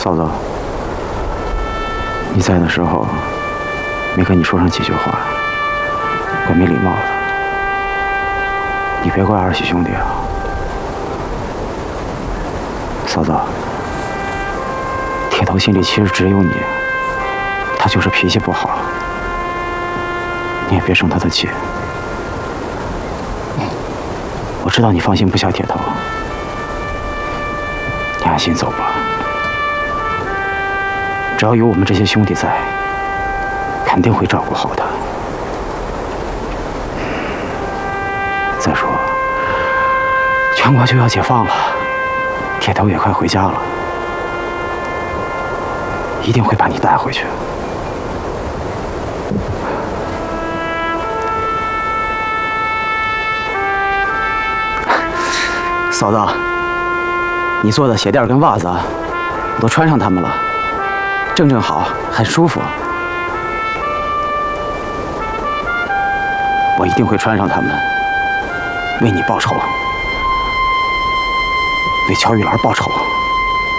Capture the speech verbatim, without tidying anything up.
嫂子，你在的时候没跟你说上几句话，怪没礼貌的。你别怪二喜兄弟啊，嫂子。铁头心里其实只有你，他就是脾气不好，你也别生他的气。我知道你放心不下铁头，你安心走吧。只要有我们这些兄弟在，肯定会照顾好他。再说，全国就要解放了，铁头也快回家了，一定会把你带回去。嫂子，你做的鞋垫跟袜子，我都穿上它们了，正正好，很舒服。我一定会穿上它们，为你报仇，为乔玉兰报仇。